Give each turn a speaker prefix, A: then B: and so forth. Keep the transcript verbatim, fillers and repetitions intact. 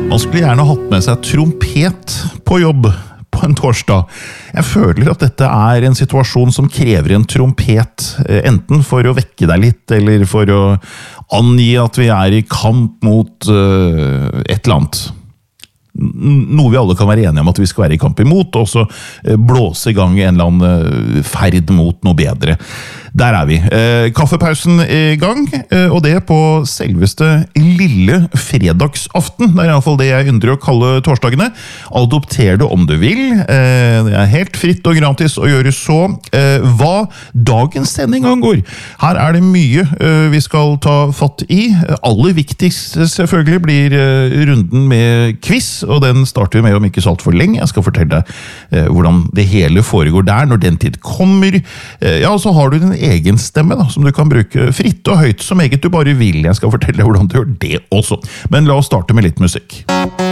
A: Man skulle gjerne hatt med seg trompet på jobb på en torsdag. Jeg føler at dette er en situasjon som krever en trompet, enten for å vekke deg litt, eller for å angi at vi er i kamp mot uh, et eller annet. Noe vi alle kan være enige om at vi skal være i kamp imot, og så blåse i gang en eller annen ferd mot noe bedre. Der er vi. Eh, kaffepausen i gang, eh, og det på selveste lille fredagsaften. Det er i hvert fall det jeg yndrer å kalle torsdagene. Adopter det om du vil. Eh, det er helt fritt og gratis å gjøre så. Eh, hva dagens sending angår. Her er det mye eh, vi skal ta fatt i. Aller viktigst selvfølgelig blir eh, runden med quiz, og den starter vi med om ikke så alt for lenge. Jeg skal fortelle deg eh, hvordan det hele foregår der når den tid kommer. Eh, ja, og så har du den egen stemme da, som du kan bruke fritt og høyt som eget du bare vil. Jeg skal fortelle deg hvordan du gjør det også. Men la oss starte med litt musikk.